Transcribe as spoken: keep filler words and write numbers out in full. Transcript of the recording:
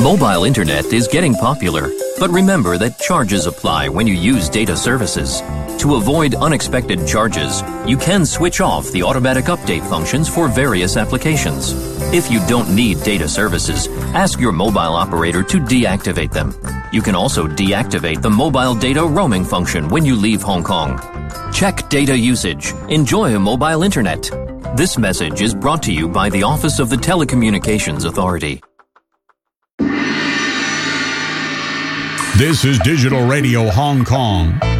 Mobile internet is getting popular, but remember that charges apply when you use data services. To avoid unexpected charges, you can switch off the automatic update functions for various applications. If you don't need data services, ask your mobile operator to deactivate them. You can also deactivate the mobile data roaming function when you leave Hong Kong. Check data usage. Enjoy mobile internet. This message is brought to you by the Office of the Telecommunications Authority. This is Digital Radio Hong Kong.